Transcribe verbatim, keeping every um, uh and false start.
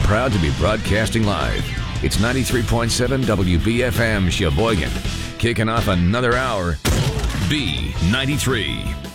proud to be broadcasting live. It's ninety-three point seven W B F M Sheboygan. Kicking off another hour, B ninety-three.